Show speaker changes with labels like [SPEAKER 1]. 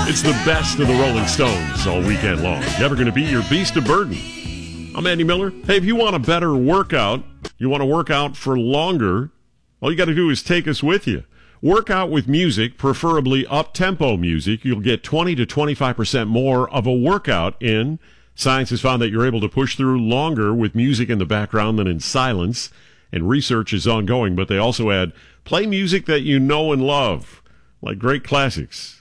[SPEAKER 1] It's the best of the Rolling Stones all weekend long. Never going to be your beast of burden. I'm Andy Miller. Hey, if you want a better workout, you want to work out for longer, all you got to do is take us with you. Work out with music, preferably up-tempo music. You'll get 20 to 25% more of a workout in. Science has found that you're able to push through longer with music in the background than in silence, and research is ongoing, but they also add play music that you know and love, like great classics.